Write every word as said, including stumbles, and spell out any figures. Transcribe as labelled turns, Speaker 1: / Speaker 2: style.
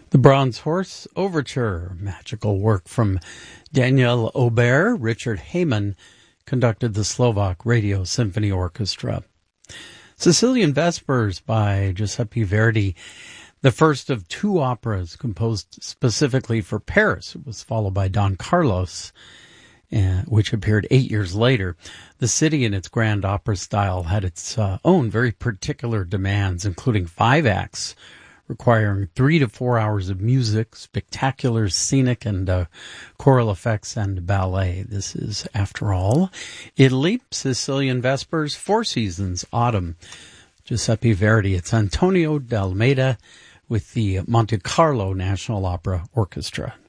Speaker 1: The Bronze Horse Overture, magical work from Daniel Aubert. Richard Hayman conducted the Slovak Radio Symphony Orchestra. Sicilian Vespers by Giuseppe Verdi, the first of two operas composed specifically for Paris. It was followed by Don Carlos, uh, which appeared eight years later. The city in its grand opera style had its uh, own very particular demands, including five acts, requiring three to four hours of music, spectacular scenic and uh, choral effects, and ballet. This is, after all, Italy, Sicilian Vespers, Four Seasons, Autumn, Giuseppe Verdi. It's Antonio D'Almeida with the Monte Carlo National Opera Orchestra.